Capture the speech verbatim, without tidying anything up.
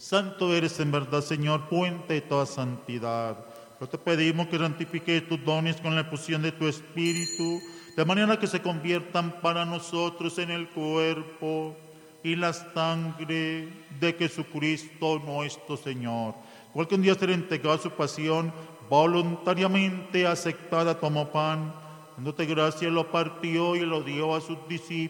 Santo eres en verdad, Señor, fuente de toda santidad. Pero te pedimos que santifiques tus dones con la efusión de tu Espíritu, de manera que se conviertan para nosotros en el cuerpo y la sangre de Jesucristo nuestro Señor. Igual que un día será entregado a su pasión, voluntariamente aceptada como pan, dándote gracia, lo partió y lo dio a sus discípulos.